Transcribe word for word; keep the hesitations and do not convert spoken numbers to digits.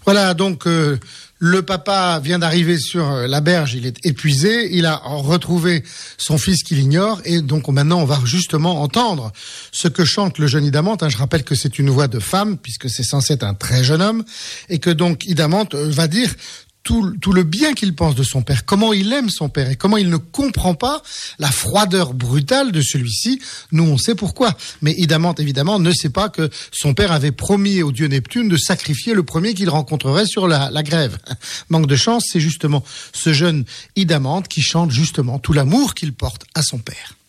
Voilà, donc euh, le papa vient d'arriver sur la berge, il est épuisé, il a retrouvé son fils qu'il ignore, et donc maintenant on va justement entendre ce que chante le jeune Idamante. Hein, je rappelle que c'est une voix de femme, puisque c'est censé être un très jeune homme, et que donc Idamante va dire tout, tout le bien qu'il pense de son père, comment il aime son père et comment il ne comprend pas la froideur brutale de celui-ci. Nous, on sait pourquoi. Mais Idamante, évidemment, ne sait pas que son père avait promis au dieu Neptune de sacrifier le premier qu'il rencontrerait sur la, la grève. Manque de chance, c'est justement ce jeune Idamante qui chante justement tout l'amour qu'il porte à son père.